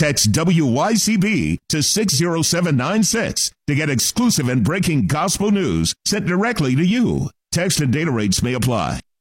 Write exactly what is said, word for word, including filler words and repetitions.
Text W Y C B to six zero seven nine six to get exclusive and breaking gospel news sent directly to you. Text and data rates may apply.